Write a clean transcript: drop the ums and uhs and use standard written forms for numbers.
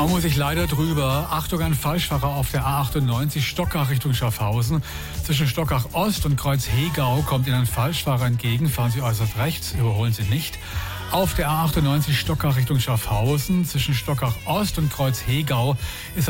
Da muss ich leider drüber. Achtung, ein Falschfahrer auf der A98 Stockach Richtung Schaffhausen. Zwischen Stockach Ost und Kreuz Hegau kommt Ihnen ein Falschfahrer entgegen. Fahren Sie äußerst rechts, überholen Sie nicht. Auf der A98 Stockach Richtung Schaffhausen zwischen Stockach Ost und Kreuz Hegau ist